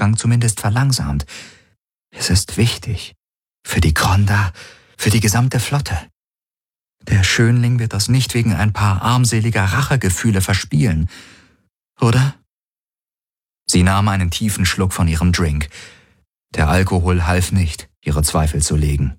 Aufgang zumindest verlangsamt. Es ist wichtig. Für die Kronda, für die gesamte Flotte. Der Schönling wird das nicht wegen ein paar armseliger Rachegefühle verspielen, oder? Sie nahm einen tiefen Schluck von ihrem Drink. Der Alkohol half nicht, ihre Zweifel zu legen.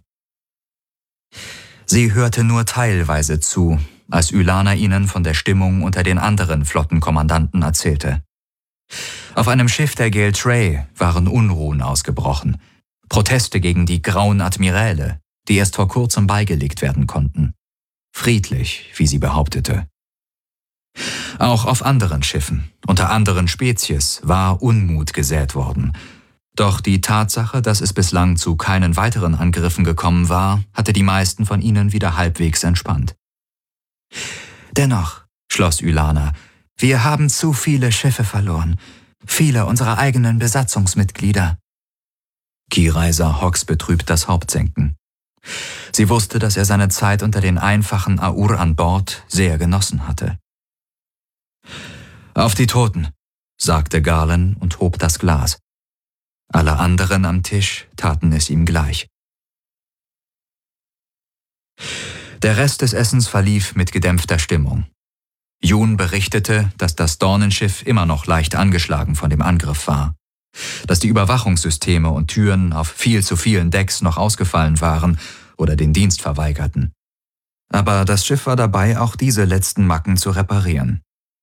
Sie hörte nur teilweise zu, als Ylana ihnen von der Stimmung unter den anderen Flottenkommandanten erzählte. Auf einem Schiff der Gale Trey waren Unruhen ausgebrochen. Proteste gegen die grauen Admiräle, die erst vor kurzem beigelegt werden konnten. Friedlich, wie sie behauptete. Auch auf anderen Schiffen, unter anderen Spezies, war Unmut gesät worden. Doch die Tatsache, dass es bislang zu keinen weiteren Angriffen gekommen war, hatte die meisten von ihnen wieder halbwegs entspannt. Dennoch, schloss Ylana, wir haben zu viele Schiffe verloren, viele unserer eigenen Besatzungsmitglieder. Kirai sah Hawks betrübt das Haupt senken. Sie wusste, dass er seine Zeit unter den einfachen Aur an Bord sehr genossen hatte. »Auf die Toten«, sagte Garland und hob das Glas. Alle anderen am Tisch taten es ihm gleich. Der Rest des Essens verlief mit gedämpfter Stimmung. Jun berichtete, dass das Dornenschiff immer noch leicht angeschlagen von dem Angriff war, dass die Überwachungssysteme und Türen auf viel zu vielen Decks noch ausgefallen waren oder den Dienst verweigerten. Aber das Schiff war dabei, auch diese letzten Macken zu reparieren.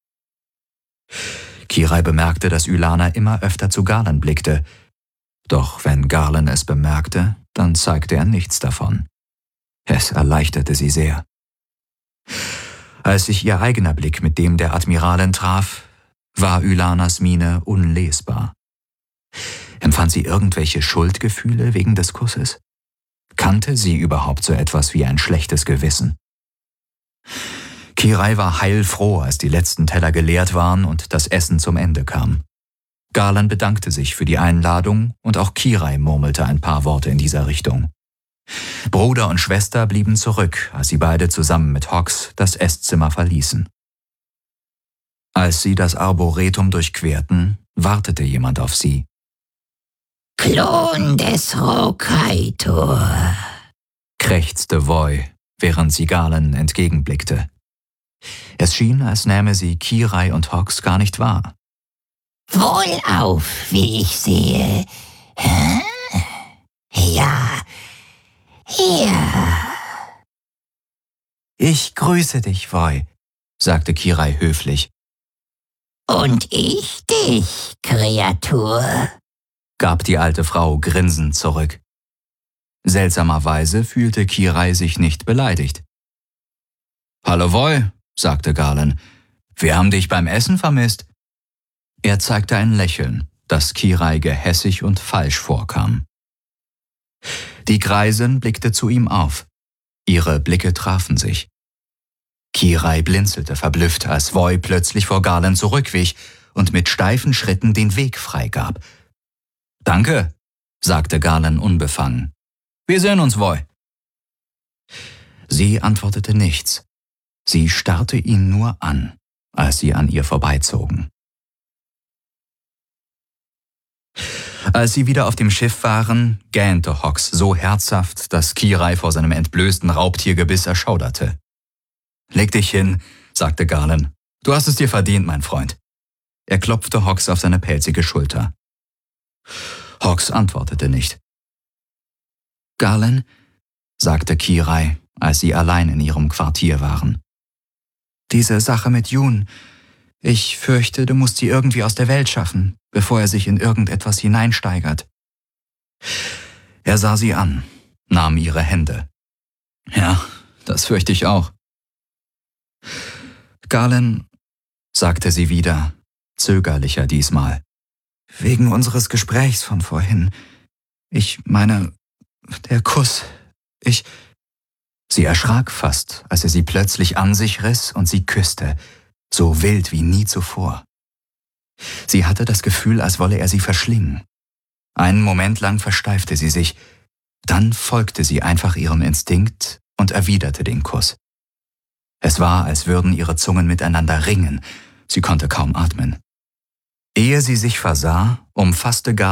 Kirai bemerkte, dass Ylana immer öfter zu Garland blickte. Doch wenn Garland es bemerkte, dann zeigte er nichts davon. Es erleichterte sie sehr. Als sich ihr eigener Blick mit dem der Admiralin traf, war Ylanas Miene unlesbar. Empfand sie irgendwelche Schuldgefühle wegen des Kusses? Kannte sie überhaupt so etwas wie ein schlechtes Gewissen? Kirai war heilfroh, als die letzten Teller geleert waren und das Essen zum Ende kam. Garland bedankte sich für die Einladung und auch Kirai murmelte ein paar Worte in dieser Richtung. Bruder und Schwester blieben zurück, als sie beide zusammen mit Hawks das Esszimmer verließen. Als sie das Arboretum durchquerten, wartete jemand auf sie. »Klon des Rokaitor«, krächzte Voy, während sie Garland entgegenblickte. Es schien, als nähme sie Kirai und Hawks gar nicht wahr. »Wohlauf, wie ich sehe. Hä? Ja, ja.« »Ich grüße dich, Voy«, sagte Kirai höflich. »Und ich dich, Kreatur«, gab die alte Frau grinsend zurück. Seltsamerweise fühlte Kirai sich nicht beleidigt. »Hallo Voy«, sagte Garland, »wir haben dich beim Essen vermisst.« Er zeigte ein Lächeln, das Kirai gehässig und falsch vorkam. Die Greisin blickte zu ihm auf. Ihre Blicke trafen sich. Kirai blinzelte verblüfft, als Voy plötzlich vor Garland zurückwich und mit steifen Schritten den Weg freigab. »Danke«, sagte Garland unbefangen. »Wir sehen uns, Voy.« Sie antwortete nichts. Sie starrte ihn nur an, als sie an ihr vorbeizogen. Als sie wieder auf dem Schiff waren, gähnte Hawks so herzhaft, dass Kirai vor seinem entblößten Raubtiergebiss erschauderte. »Leg dich hin«, sagte Garland. »Du hast es dir verdient, mein Freund.« Er klopfte Hawks auf seine pelzige Schulter. Hawks antwortete nicht. »Garland«, sagte Kirai, als sie allein in ihrem Quartier waren. »Diese Sache mit Jun, ich fürchte, du musst sie irgendwie aus der Welt schaffen, bevor er sich in irgendetwas hineinsteigert.« Er sah sie an, nahm ihre Hände. »Ja, das fürchte ich auch.« »Garland«, sagte sie wieder, zögerlicher diesmal, »wegen unseres Gesprächs von vorhin. Ich meine, der Kuss, Sie erschrak fast, als er sie plötzlich an sich riss und sie küsste, so wild wie nie zuvor. Sie hatte das Gefühl, als wolle er sie verschlingen. Einen Moment lang versteifte sie sich, dann folgte sie einfach ihrem Instinkt und erwiderte den Kuss. Es war, als würden ihre Zungen miteinander ringen, sie konnte kaum atmen. Ehe sie sich versah, umfasste